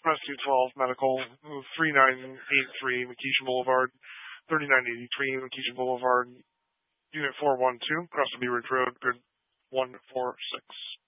Rescue 12 Medical, 3983 McKeesha Boulevard, 3983 McKeesha Boulevard, Unit 412, Crested Ridge Road, Grid 146.